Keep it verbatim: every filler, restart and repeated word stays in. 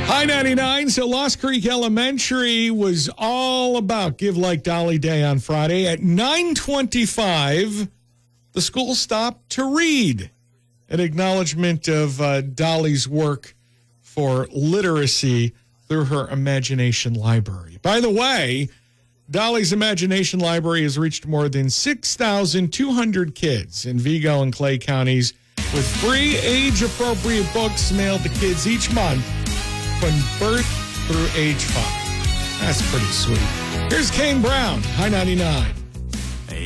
Hi ninety-nine. So Lost Creek Elementary was all about Give Like Dolly Day on Friday. At nine twenty-five, the school stopped to read, an acknowledgement of uh, Dolly's work for literacy through her Imagination Library. By the way, Dolly's Imagination Library has reached more than six thousand two hundred kids in Vigo and Clay counties with free age-appropriate books mailed to kids each month from birth through age five. That's pretty sweet. Here's Kane Brown, High ninety-nine.